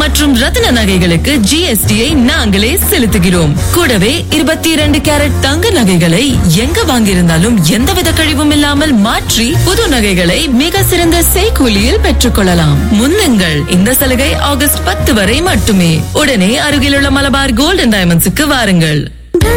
மற்றும் ரத்தின நகைகளுக்கு ஜிஎஸ்டியை நாங்களே செலுத்துகிறோம். கூடவே 22 கேரட் தங்க நகைகளை எங்க வாங்கியிருந்தாலும் எந்தவித கழிவும் இல்லாமல் மாற்றி புது நகைகளை மிக சிறந்த செய்கூலியில் பெற்றுக் கொள்ளலாம். முன்னுங்கள், இந்த சலுகை ஆகஸ்ட் 10 வரை மட்டுமே. உடனே அருகிலுள்ள மலபார் கோல்டன் டைமண்ட்ஸுக்கு வாருங்கள்.